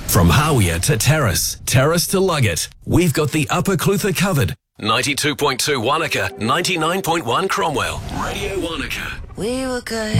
From Hawea to Terrace, Terrace to Luggett, we've got the Upper Clutha covered. 92.2 Wanaka, 99.1 Cromwell. Radio Wanaka. We were good.